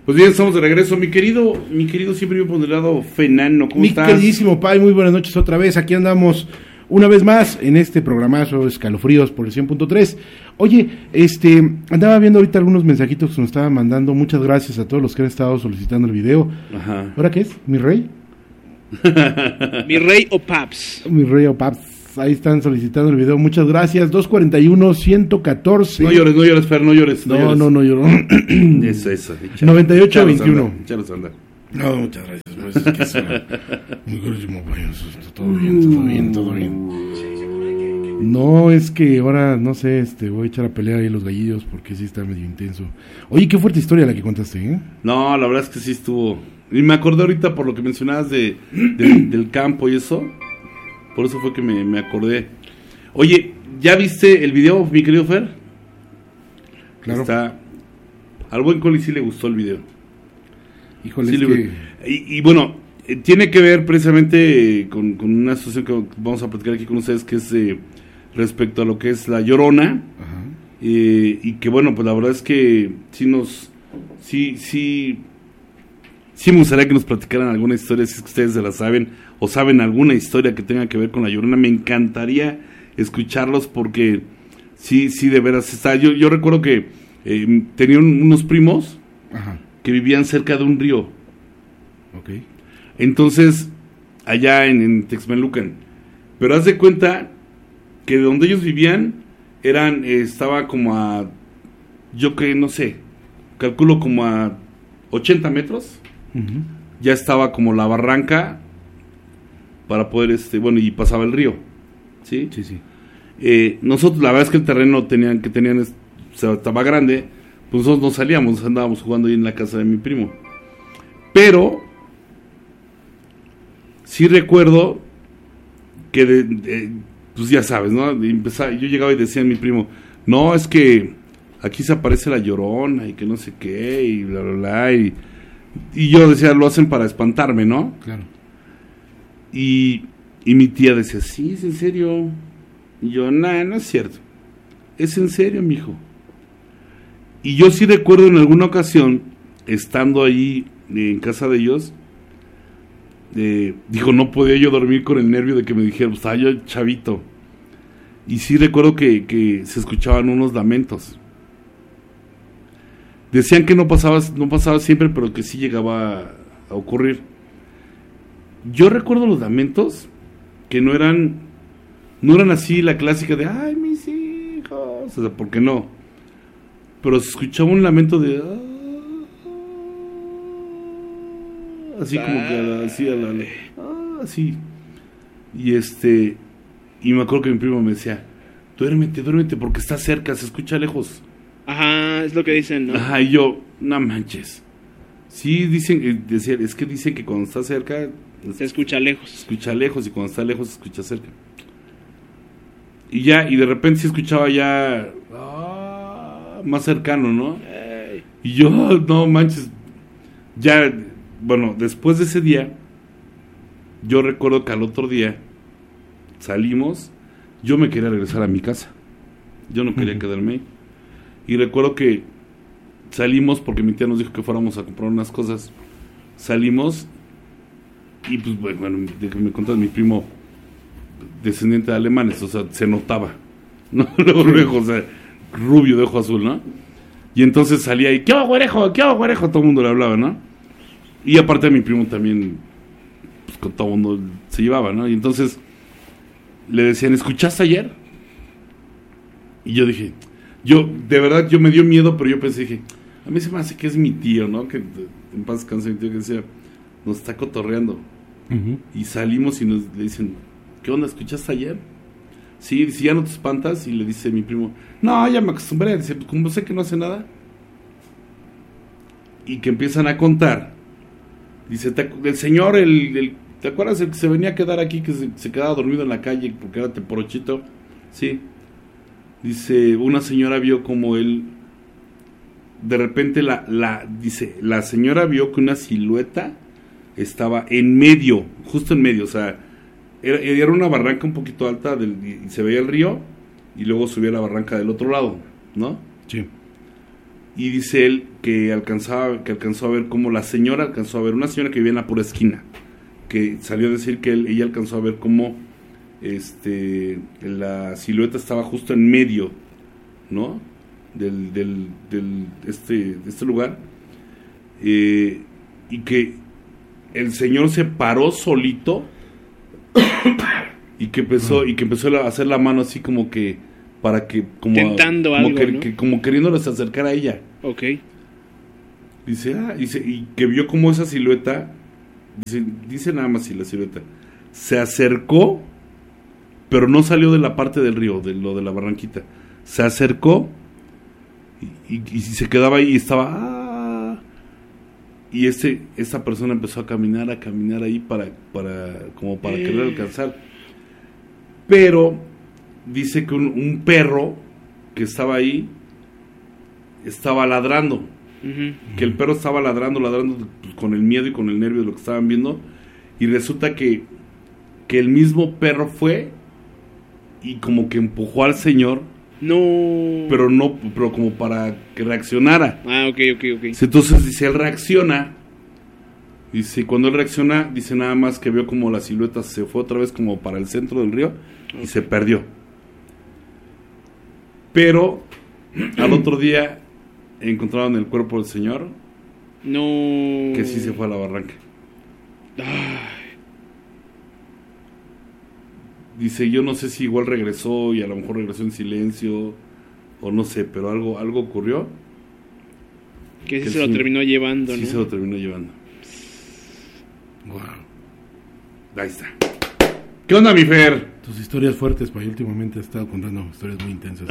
Pues bien, estamos de regreso. Mi querido siempre bien ponderado Fenano, ¿cómo estás? Mi queridísimo Pai, muy buenas noches otra vez. Aquí andamos una vez más en este programazo Escalofríos por el 100.3. Oye, andaba viendo ahorita algunos mensajitos que nos estaban mandando. Muchas gracias a todos los que han estado solicitando el video. Ajá. ¿Ahora qué es? ¿Mi rey? Mi rey o Paps. Mi rey o Paps. Ahí están solicitando el video. Muchas gracias. 241-114. No llores, Fer, no llores. No lloro. Eso. 98-21. No, muchas gracias. Es que eso, mi queridísimo Pai, todo bien. No, es que ahora, no sé, voy a echar a pelear ahí los gallillos porque sí está medio intenso. Oye, qué fuerte historia la que contaste, ¿eh? No, la verdad es que sí estuvo. Y me acordé ahorita por lo que mencionabas del campo y eso. Por eso fue que me acordé. Oye, ¿ya viste el video, mi querido Fer? Claro. Al buen Coli sí le gustó el video. Híjole, sí y bueno, tiene que ver precisamente con una situación que vamos a platicar aquí con ustedes, que es respecto a lo que es La Llorona. Ajá. Y que bueno, pues la verdad es que sí me gustaría que nos platicaran alguna historia, si es que ustedes se la saben, o saben alguna historia que tenga que ver con La Llorona. Me encantaría escucharlos porque sí, de veras está. Yo recuerdo que tenía unos primos. Ajá. Que vivían cerca de un río. Okay. Entonces, allá en Texmelucan. Pero haz de cuenta que de donde ellos vivían estaba como a, yo que no sé, calculo como a 80 metros. Uh-huh. Ya estaba como la barranca para poder, y pasaba el río. ¿Sí? Sí. Nosotros, la verdad es que el terreno estaba grande. Pues nosotros no salíamos, andábamos jugando ahí en la casa de mi primo. Pero sí recuerdo que pues ya sabes, ¿no? Yo llegaba y decía a mi primo, no, es que aquí se aparece la Llorona y que no sé qué y bla, bla, bla. Y yo decía, lo hacen para espantarme, ¿no? Claro. Y mi tía decía, sí, es en serio. Y yo, no es cierto. Es en serio, mijo. Y yo sí recuerdo en alguna ocasión, estando ahí en casa de ellos, no podía yo dormir con el nervio de que me dijeran, estaba yo chavito. Y sí recuerdo que se escuchaban unos lamentos. Decían que no pasaba siempre, pero que sí llegaba a ocurrir. Yo recuerdo los lamentos que no eran así la clásica de, ay, mis hijos, o sea, ¿por qué no? Pero se escuchaba un lamento de así como que así y me acuerdo que mi primo me decía, duérmete porque está cerca, se escucha lejos. Ajá, es lo que dicen, ¿no? Ajá, y yo, no manches. Sí, dicen que cuando está cerca se escucha lejos. Se escucha lejos y cuando está lejos se escucha cerca. Y de repente se escuchaba ya más cercano, ¿no? Y yo, no manches. Ya, bueno, después de ese día, yo recuerdo que al otro día salimos. Yo me quería regresar a mi casa. Yo no quería quedarme ahí. Y recuerdo que salimos porque mi tía nos dijo que fuéramos a comprar unas cosas. Salimos y pues bueno, me contaba mi primo descendiente de alemanes, o sea, se notaba, ¿no? Luego, o sea, rubio de ojo azul, ¿no? Y entonces salía y, ¿qué hago, güerejo? Todo el mundo le hablaba, ¿no? Y aparte a mi primo también, pues con todo el mundo se llevaba, ¿no? Y entonces le decían, ¿escuchaste ayer? Y yo dije, de verdad, yo me dio miedo, pero yo dije, a mí se me hace que es mi tío, ¿no? Que en paz descanse mi tío, que decía, nos está cotorreando. Uh-huh. Y salimos y le dicen, ¿qué onda? ¿Escuchaste ayer? Sí, dice, ¿ya no te espantas? Y le dice mi primo, no, ya me acostumbré. Dice, pues como sé que no hace nada. Y que empiezan a contar. Dice, el señor, ¿te acuerdas el que se venía a quedar aquí, que se quedaba dormido en la calle porque era teporochito? Sí. Dice, una señora vio como él, de repente la señora vio que una silueta estaba en medio, justo en medio, o sea, era una barranca un poquito alta y se veía el río y luego subía la barranca del otro lado, ¿no? Sí. Y dice él que alcanzó a ver cómo una señora que vivía en la pura esquina, que salió a decir que ella alcanzó a ver cómo la silueta estaba justo en medio, ¿no? de este lugar, y que el señor se paró solito y que empezó a hacer la mano así como que para que tentando como algo, ¿no? como queriéndoles acercar a ella. Okay. Dice, y que vio como esa silueta, dice nada más si la silueta se acercó, pero no salió de la parte del río, de lo de la barranquita. Se acercó y se quedaba ahí y estaba y esa persona empezó a caminar ahí para querer alcanzar. Pero dice que un perro que estaba ahí estaba ladrando. Uh-huh. Que el perro estaba ladrando pues, con el miedo y con el nervio de lo que estaban viendo, y resulta que el mismo perro fue y como que empujó al señor. No. Pero como para que reaccionara. Ok. Entonces dice, él reacciona. Dice, cuando él reacciona, dice nada más que vio como la silueta se fue otra vez como para el centro del río y se perdió. Pero al otro día encontraron el cuerpo del señor. No. Que sí se fue a la barranca. Ay. Dice, yo no sé si igual regresó y a lo mejor regresó en silencio o no sé, pero algo ocurrió. Que sí se lo terminó llevando, sí, ¿no? Sí se lo terminó llevando. Wow. Ahí está. ¿Qué onda, mi Fer? Tus historias fuertes, pa' últimamente has estado contando historias muy intensas.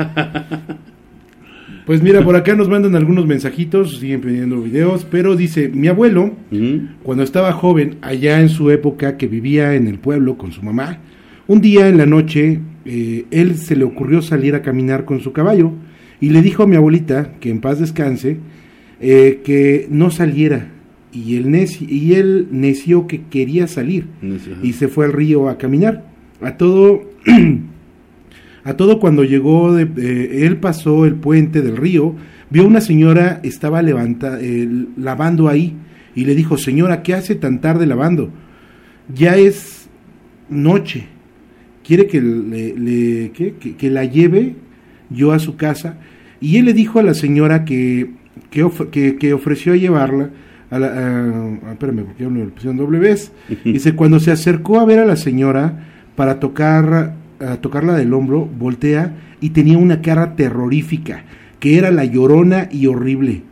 Pues mira, por acá nos mandan algunos mensajitos, siguen pidiendo videos, pero dice, mi abuelo, cuando estaba joven, allá en su época que vivía en el pueblo con su mamá, un día en la noche, él se le ocurrió salir a caminar con su caballo y le dijo a mi abuelita, que en paz descanse, que no saliera, y él neció que quería salir, y se fue al río a caminar. A todo cuando llegó, él pasó el puente del río, vio una señora, estaba lavando ahí, y le dijo, señora, ¿qué hace tan tarde lavando? Ya es noche, quiere que la lleve yo a su casa. Y él le dijo a la señora que ofreció llevarla espérame, porque yo me lo pusieron doble vez. Dice, cuando se acercó a ver a la señora para tocarla del hombro, voltea y tenía una cara terrorífica, que era la Llorona y horrible.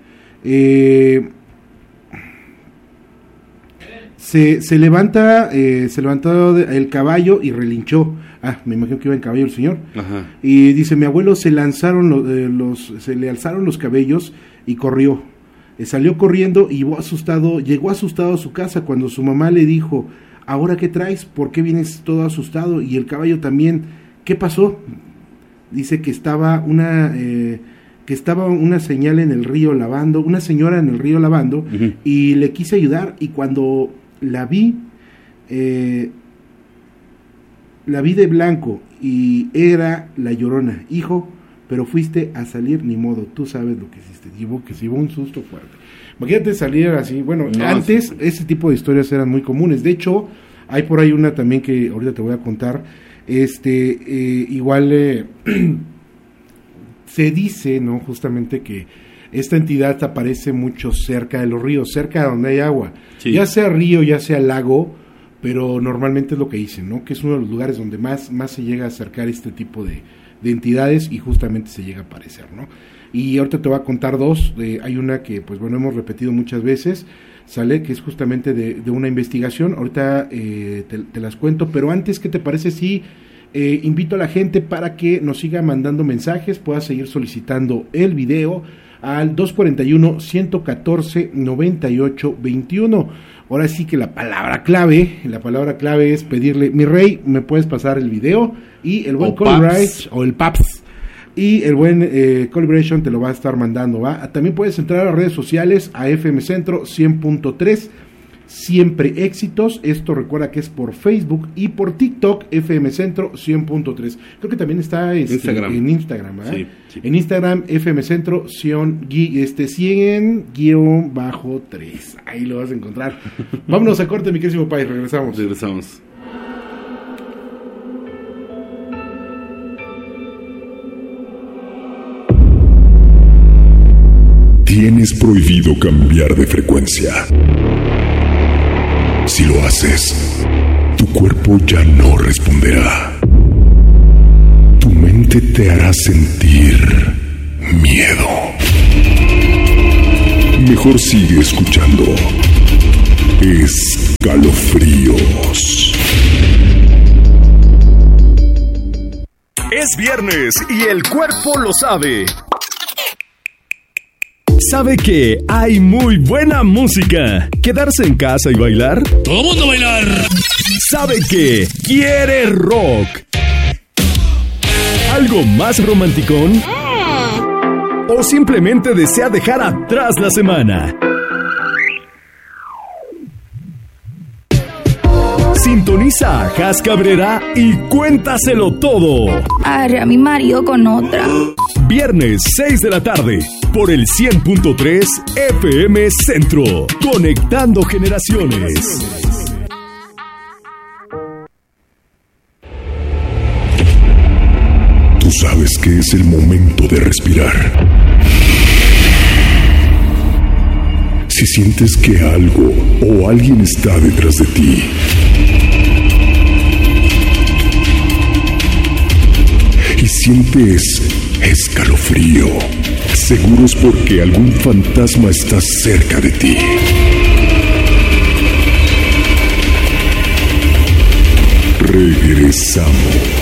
Se levantó el caballo y relinchó. Me imagino que iba en caballo el señor. Ajá. Y dice, mi abuelo se le alzaron los cabellos y corrió. Salió corriendo y llegó asustado a su casa cuando su mamá le dijo, ¿ahora qué traes? ¿Por qué vienes todo asustado? Y el caballo también, ¿qué pasó? Dice que estaba una señal en el río lavando, una señora en el río lavando, uh-huh. Y le quise ayudar, y cuando la vi de blanco y era la Llorona. Hijo, pero fuiste a salir, ni modo, tú sabes lo que hiciste. Llevó un susto fuerte. Imagínate salir así. Bueno, no, antes sí. Ese tipo de historias eran muy comunes. De hecho, hay por ahí una también que ahorita te voy a contar. Igual se dice, ¿no? Justamente que esta entidad aparece mucho cerca de los ríos, cerca de donde hay agua. Sí. Ya sea río, ya sea lago, pero normalmente es lo que dicen, ¿no? Que es uno de los lugares donde más se llega a acercar este tipo de entidades y justamente se llega a aparecer, ¿no? Y ahorita te voy a contar dos. Hay una que, pues bueno, hemos repetido muchas veces, sale, que es justamente de una investigación. Ahorita te las cuento, pero antes, ¿qué te parece si invito a la gente para que nos siga mandando mensajes, pueda seguir solicitando el video al 241-114-9821? Ahora sí que la palabra clave es pedirle, mi rey, ¿me puedes pasar el video? Y el buen Calibration, o el Paps, y el buen Calibration te lo va a estar mandando, ¿va? También puedes entrar a las redes sociales, a FM Centro 100.3, Siempre Éxitos. Esto recuerda que es por Facebook y por TikTok, FM Centro 100.3. Creo que también está Instagram. en Instagram, ¿verdad? Sí, sí. En Instagram, FM Centro 100-3. Ahí lo vas a encontrar. Vámonos a corte, mi querido país. Regresamos. Tienes prohibido cambiar de frecuencia. Si lo haces, tu cuerpo ya no responderá. Tu mente te hará sentir miedo. Mejor sigue escuchando Escalofríos. Es viernes y el cuerpo lo sabe. ¿Sabe que hay muy buena música? ¿Quedarse en casa y bailar? ¡Todo mundo bailar! ¿Sabe que quiere rock? ¿Algo más romanticón? ¿O simplemente desea dejar atrás la semana? Sintoniza a Jas Cabrera y cuéntaselo todo. Arre a mi marido con otra. Viernes 6 de la tarde por el 100.3 FM Centro. Conectando generaciones. Tú sabes que es el momento de respirar. Si sientes que algo o alguien está detrás de ti, y sientes escalofrío, seguro es porque algún fantasma está cerca de ti. Regresamos.